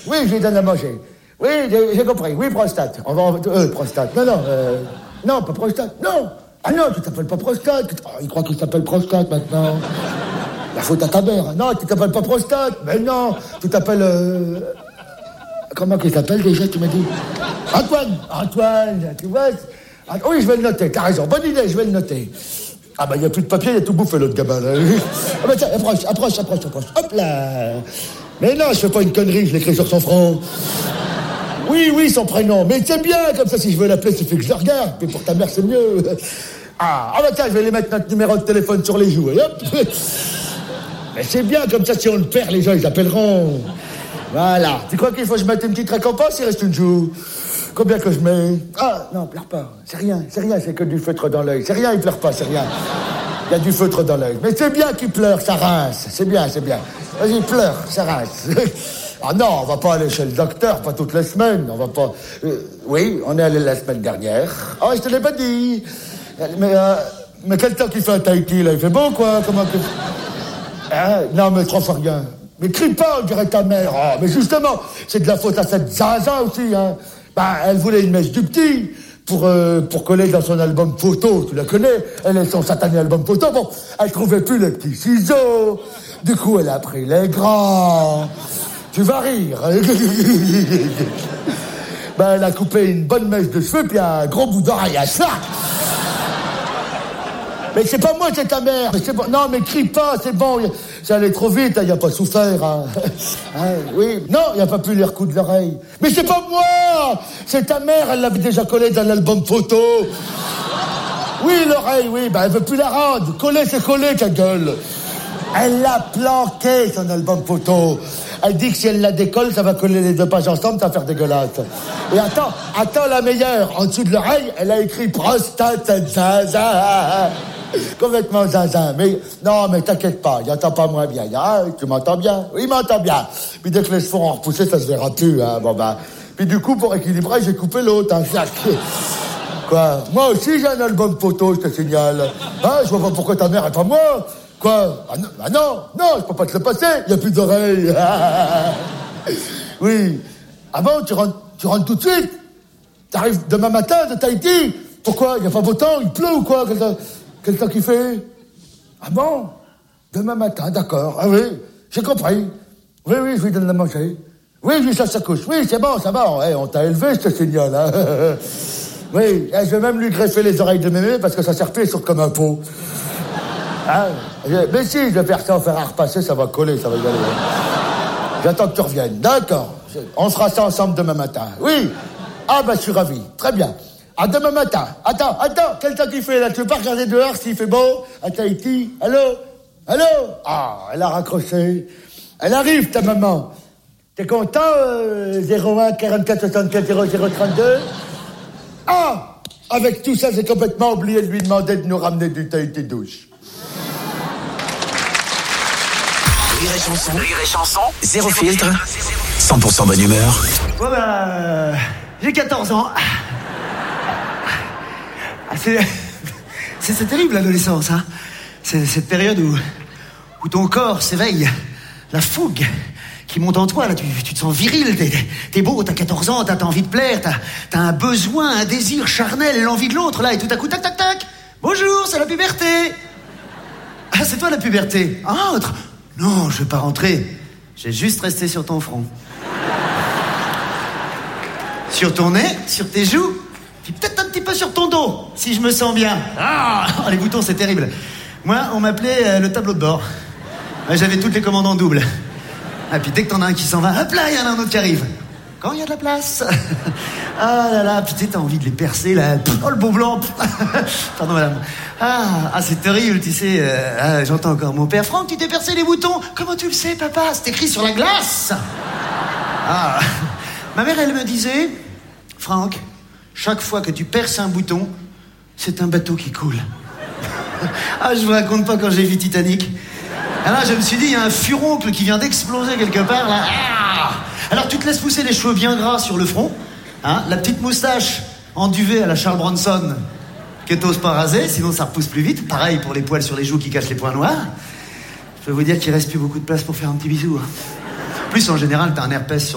Oui, je lui donne à manger. Oui, j'ai compris. Oui, prostate. Prostate. Non, pas prostate. Non. Ah non, tu t'appelles pas prostate. Oh, il croit qu'il s'appelle prostate maintenant. La faute à ta mère. Non, tu t'appelles pas prostate. Mais non, tu t'appelles... Comment qu'il s'appelle déjà, tu m'as dit? Antoine, tu vois? Oui, je vais le noter, t'as raison. Bonne idée, je vais le noter. Ah bah, il n'y a plus de papier, il a tout bouffé, l'autre gamin, là. Ah bah tiens, approche. Hop là. Mais non, je fais pas une connerie, je l'écris sur son front. Oui, son prénom. Mais c'est bien, comme ça, si je veux l'appeler, il suffit que je le regarde. Mais pour ta mère, c'est mieux. Ah bah tiens, je vais lui mettre notre numéro de téléphone sur les joues, et hop. Mais c'est bien, comme ça, si on le perd, les gens, ils appelleront. Voilà. Tu crois qu'il faut que je mette une petite récompense, il reste une joue? Combien que je mets? Ah, non, pleure pas. C'est rien, c'est que du feutre dans l'œil. C'est rien, il pleure pas, c'est rien. Il y a du feutre dans l'œil. Mais c'est bien qu'il pleure, ça rince. C'est bien. Vas-y, pleure, ça rince. Ah non, on va pas aller chez le docteur, pas toutes les semaines. On va pas... oui, on est allé la semaine dernière. Ah, je te l'ai pas dit. Mais quel temps qu'il fait à Tahiti, là? Il fait beau, quoi? Comment que... Ah, non, mais 3 fois rien. Mais crie pas, on dirait ta mère. Oh, mais justement, c'est de la faute à cette Zaza aussi, hein. Bah, elle voulait une mèche du petit pour coller dans son album photo. Tu la connais? Elle est son satané album photo. Bon, elle trouvait plus les petits ciseaux. Du coup, elle a pris les grands. Tu vas rire. Ben, elle a coupé une bonne mèche de cheveux puis un gros bout d'oreille à ça. Mais c'est pas moi, c'est ta mère. Mais c'est bon. Non, mais crie pas, c'est bon. Ça allait trop vite, il a pas souffert. Hein. Oui. Non, il a pas pu lui recoudre l'oreille. Mais c'est pas moi. C'est ta mère, elle l'avait déjà collé dans l'album photo. Oui, l'oreille, oui. Ben, elle veut plus la rendre. Coller, c'est coller, ta gueule. Elle l'a planqué, son album photo. Elle dit que si elle la décolle, ça va coller les 2 pages ensemble, ça va faire dégueulasse. Et attends la meilleure. En dessous de l'oreille, elle a écrit prostate zaza. Complètement zaza. Mais non, mais t'inquiète pas, il entend pas moins bien. Ah, tu m'entends bien? Oui, il m'entend bien. Puis dès que les cheveux ont repoussé, ça se verra plus. Hein. Bon ben. Puis du coup, pour équilibrer, j'ai coupé l'autre. Hein. Quoi? Moi aussi, j'ai un album photo, je te signale. Hein, je vois pas pourquoi ta mère est pas moi. Quoi? Non, je peux pas te le passer, il y a plus d'oreilles. Oui. Ah bon, tu rentres tout de suite? T'arrives demain matin de Tahiti? Pourquoi? Il y a pas beau temps, il pleut ou quoi? Quel temps qu'il fait? Ah bon? Demain matin, d'accord. Ah oui, j'ai compris. Oui, je lui donne à manger. Oui, ça couche. Oui, c'est bon, ça va. Hey, on t'a élevé, je te signale. Hein. Oui, je vais même lui greffer les oreilles de mémé parce que ça sert plus, il sort comme un pot. Ah, mais si, je vais faire ça, on fera repasser, ça va coller, ça va y aller. J'attends que tu reviennes. D'accord. On fera ça ensemble demain matin. Oui. Ah, bah, je suis ravi. Très bien. À demain matin. Attends. Quel temps qu'il fait, là? Tu veux pas regarder dehors s'il fait beau? À Tahiti? Allô? Ah, elle a raccroché. Elle arrive, ta maman. T'es content, 01 44 64 0032? Ah! Avec tout ça, j'ai complètement oublié de lui demander de nous ramener du Tahiti douche. Rire et chanson, zéro filtre, 100% bonne humeur. Ouais, bah, j'ai 14 ans. Ah, c'est terrible, l'adolescence, hein. C'est cette période où ton corps s'éveille. La fougue qui monte en toi, là, tu te sens viril, t'es beau, t'as 14 ans, t'as envie de plaire, t'as un besoin, un désir charnel, l'envie de l'autre, là, et tout à coup, tac, bonjour, c'est la puberté. Ah, c'est toi la puberté. Entre. Non, je vais pas rentrer. J'ai juste resté sur ton front. Sur ton nez, sur tes joues, puis peut-être un petit peu sur ton dos, si je me sens bien. Ah, les boutons, c'est terrible. Moi, on m'appelait le tableau de bord. J'avais toutes les commandes en double. Ah, puis dès que t'en as un qui s'en va, hop là, il y en a un autre qui arrive. Quand il y a de la place. Ah là là, putain, t'as envie de les percer, là. Oh, le beau blanc. Pardon, madame. Ah, c'est terrible, tu sais. J'entends encore mon père. Franck, tu t'es percé les boutons. Comment tu le sais, papa? C'est écrit sur la glace. Ah. Ma mère, elle me disait, Franck, chaque fois que tu perces un bouton, c'est un bateau qui coule. Ah, je vous raconte pas quand j'ai vu Titanic. Alors, je me suis dit, il y a un furoncle qui vient d'exploser quelque part, là. Ah. Alors, tu te laisses pousser les cheveux bien gras sur le front, hein, la petite moustache en duvet à la Charles Bronson, que t'oses pas raser, sinon ça repousse plus vite. Pareil pour les poils sur les joues qui cachent les points noirs. Je peux vous dire qu'il reste plus beaucoup de place pour faire un petit bisou. En plus, en général, t'as un herpès sur